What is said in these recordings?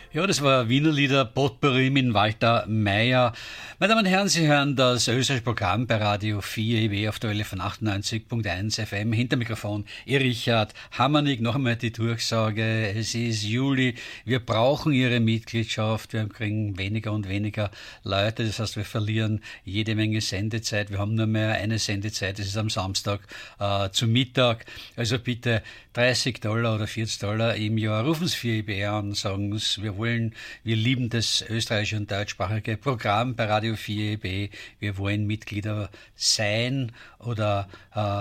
Ja, das war Wiener Lieder Potpourri mit Walter Meier. Meine Damen und Herren, Sie hören das österreichische Programm bei Radio 4 EW auf der Welle von 98.1 FM. Hinter Mikrofon Ihr Richard Hammernig. Noch einmal die Durchsage, es ist Juli. Wir brauchen Ihre Mitgliedschaft. Wir kriegen weniger und weniger Leute. Das heißt, wir verlieren jede Menge Sendezeit. Wir haben nur mehr eine Sendezeit. Das ist am Samstag zu Mittag. Also bitte $30 oder $40 im Jahr. Rufen Sie für IB an und sagen Sie, wir lieben das österreichische und deutschsprachige Programm bei Radio 4 EB. Wir wollen Mitglieder sein oder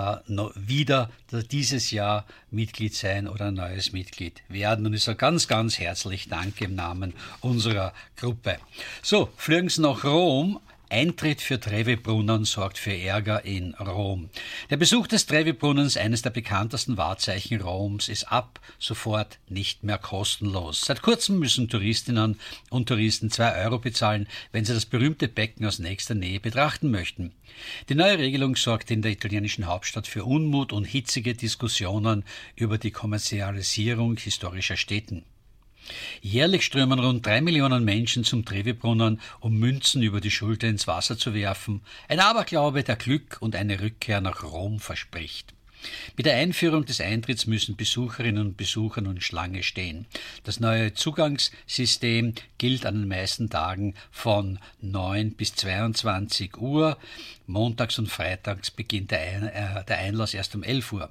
wieder dieses Jahr Mitglied sein oder ein neues Mitglied werden. Und ich sage ganz, ganz herzlich Danke im Namen unserer Gruppe. So, fliegen Sie nach Rom. Eintritt für Trevi-Brunnen sorgt für Ärger in Rom. Der Besuch des Trevi-Brunnens, eines der bekanntesten Wahrzeichen Roms, ist ab sofort nicht mehr kostenlos. Seit kurzem müssen Touristinnen und Touristen €2 bezahlen, wenn sie das berühmte Becken aus nächster Nähe betrachten möchten. Die neue Regelung sorgt in der italienischen Hauptstadt für Unmut und hitzige Diskussionen über die Kommerzialisierung historischer Stätten. Jährlich strömen rund 3 Millionen Menschen zum Trevi-Brunnen, um Münzen über die Schulter ins Wasser zu werfen. Ein Aberglaube, der Glück und eine Rückkehr nach Rom verspricht. Mit der Einführung des Eintritts müssen Besucherinnen und Besucher nun Schlange stehen. Das neue Zugangssystem gilt an den meisten Tagen von 9 bis 22 Uhr. Montags und freitags beginnt der Einlass erst um 11 Uhr.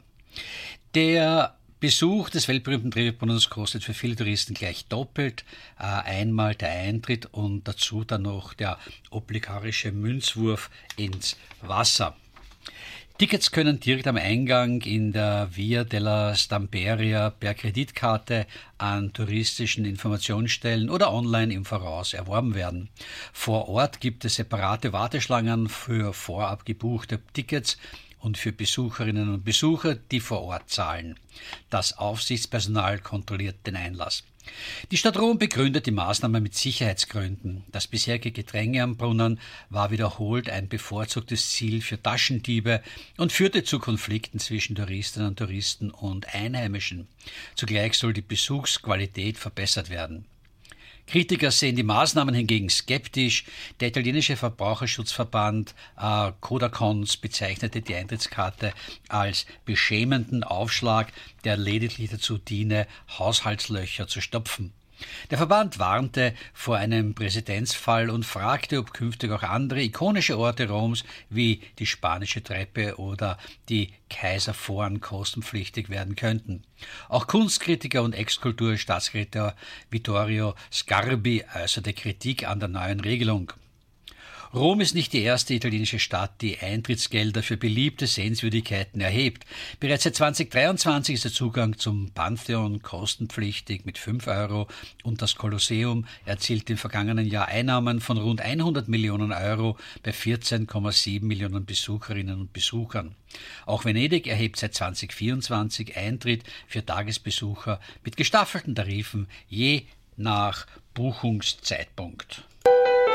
Der Besuch des weltberühmten Trevi-Brunnens kostet für viele Touristen gleich doppelt. Einmal der Eintritt und dazu dann noch der obligatorische Münzwurf ins Wasser. Tickets können direkt am Eingang in der Via della Stamperia per Kreditkarte an touristischen Informationsstellen oder online im Voraus erworben werden. Vor Ort gibt es separate Warteschlangen für vorab gebuchte Tickets und für Besucherinnen und Besucher, die vor Ort zahlen. Das Aufsichtspersonal kontrolliert den Einlass. Die Stadt Rom begründet die Maßnahme mit Sicherheitsgründen. Das bisherige Gedränge am Brunnen war wiederholt ein bevorzugtes Ziel für Taschendiebe und führte zu Konflikten zwischen Touristinnen und Touristen und Einheimischen. Zugleich soll die Besuchsqualität verbessert werden. Kritiker sehen die Maßnahmen hingegen skeptisch. Der italienische Verbraucherschutzverband Codacons bezeichnete die Eintrittskarte als beschämenden Aufschlag, der lediglich dazu diene, Haushaltslöcher zu stopfen. Der Verband warnte vor einem Präzedenzfall und fragte, ob künftig auch andere ikonische Orte Roms wie die Spanische Treppe oder die Kaiserforen kostenpflichtig werden könnten. Auch Kunstkritiker und Ex-Kulturstaatssekretär Vittorio Sgarbi äußerte Kritik an der neuen Regelung. Rom ist nicht die erste italienische Stadt, die Eintrittsgelder für beliebte Sehenswürdigkeiten erhebt. Bereits seit 2023 ist der Zugang zum Pantheon kostenpflichtig mit €5 und das Kolosseum erzielt im vergangenen Jahr Einnahmen von rund 100 Millionen Euro bei 14,7 Millionen Besucherinnen und Besuchern. Auch Venedig erhebt seit 2024 Eintritt für Tagesbesucher mit gestaffelten Tarifen je nach Buchungszeitpunkt.